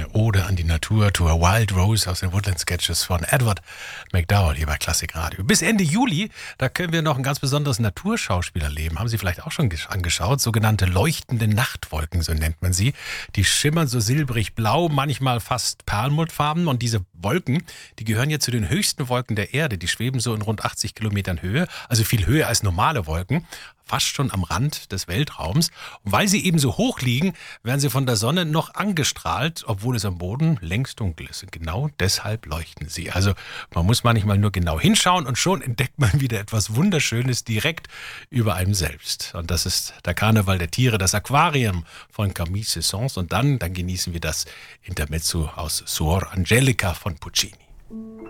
Eine Ode an die Natur, To a Wild Rose aus den Woodland Sketches von Edward McDowell hier bei Klassik Radio. Bis Ende Juli, da können wir noch ein ganz besonderes Naturschauspiel erleben. Haben Sie vielleicht auch schon angeschaut? Sogenannte leuchtende Nachtwolken, so nennt man sie. Die schimmern so silbrig blau, manchmal fast perlmuttfarben. Und diese Wolken, die gehören jetzt zu den höchsten Wolken der Erde. Die schweben so in rund 80 Kilometern Höhe, also viel höher als normale Wolken. Fast schon am Rand des Weltraums. Und weil sie eben so hoch liegen, werden sie von der Sonne noch angestrahlt, obwohl es am Boden längst dunkel ist. Und genau deshalb leuchten sie. Also man muss manchmal nur genau hinschauen und schon entdeckt man wieder etwas Wunderschönes direkt über einem selbst. Und das ist der Karneval der Tiere, das Aquarium von Camille Saint-Saëns. Und dann genießen wir das Intermezzo aus Suor Angelica von Puccini.